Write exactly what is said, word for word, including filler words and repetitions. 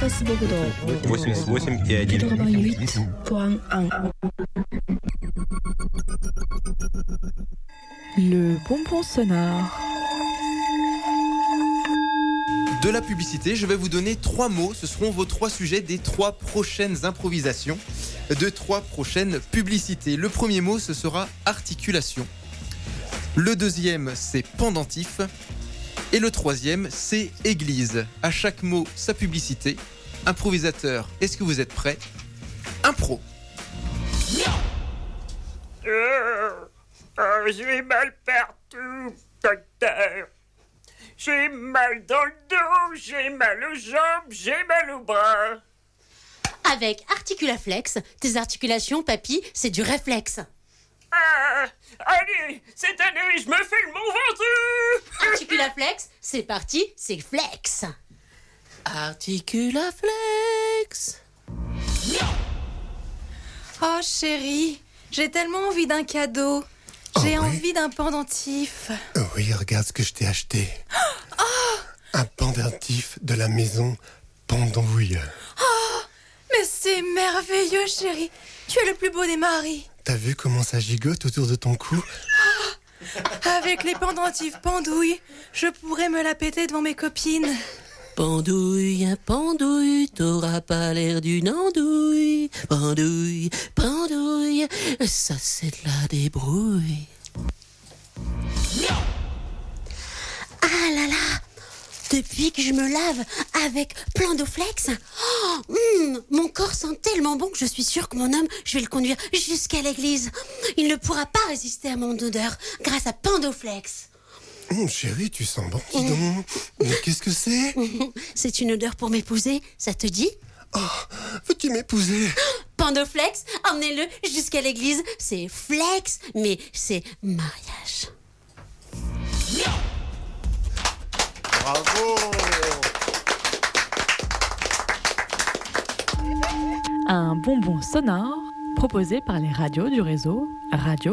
Санкт-Петербург도 восемьдесят восемь и один. Le bonbon sonore. De la publicité, je vais vous donner trois mots. Ce seront vos trois sujets des trois prochaines improvisations, de trois prochaines publicités. Le premier mot, ce sera articulation. Le deuxième, c'est pendentif. Et le troisième, c'est église. À chaque mot, sa publicité. Improvisateur, est-ce que vous êtes prêts ? Impro. Euh, euh, j'ai mal partout, docteur. J'ai mal dans le dos, j'ai mal aux jambes, j'ai mal aux bras. Avec Articulaflex, tes articulations, papy, c'est du réflexe. Ah, allez, cette année, je me fais le Mont Ventoux. Articulaflex, c'est parti, c'est flex. Articulaflex. Oh chérie, j'ai tellement envie d'un cadeau. J'ai Oh, oui. envie d'un pendentif. Oui, regarde ce que je t'ai acheté. Oh, Un pendentif de la maison Pendouille. oh, mais c'est merveilleux chérie. Tu es le plus beau des maris. T'as vu comment ça gigote autour de ton cou ? Avec les pendentifs Pendouille, je pourrais me la péter devant mes copines. Pendouille, pendouille, t'auras pas l'air d'une andouille. Pendouille, pendouille, ça c'est de la débrouille. Ah là là, depuis que je me lave avec Pendoflex, oh, mm, mon corps sent tellement bon que je suis sûre que mon homme, je vais le conduire jusqu'à l'église. Il ne pourra pas résister à mon odeur grâce à Pendoflex. Hum, chérie, tu sens bon, dis donc. Mais qu'est-ce que c'est ? C'est une odeur pour m'épouser, ça te dit ? Oh, veux-tu m'épouser ? Pendoflex, emmenez-le jusqu'à l'église. C'est flex, mais c'est mariage. Bravo ! Un bonbon sonore proposé par les radios du réseau Radio